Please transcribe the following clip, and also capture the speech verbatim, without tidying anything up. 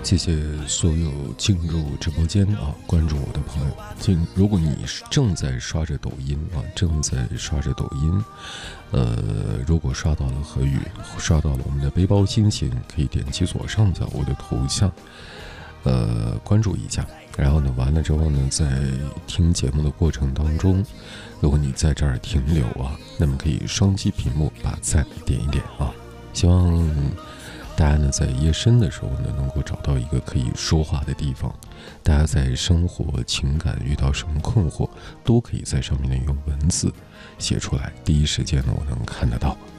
谢谢所有进入直播间啊关注我的朋友。进，如果你正在刷着抖音啊，正在刷着抖音，呃，如果刷到了何宇，刷到了我们的背包心情，可以点击左上角我的头像，呃，关注一下。然后呢，完了之后呢，在听节目的过程当中，如果你在这儿停留啊，那么可以双击屏幕把赞点一点啊。希望大家呢在夜深的时候呢，能够找到一个可以说话的地方。大家在生活、情感遇到什么困惑，都可以在上面呢用文字写出来，第一时间呢我能看得到。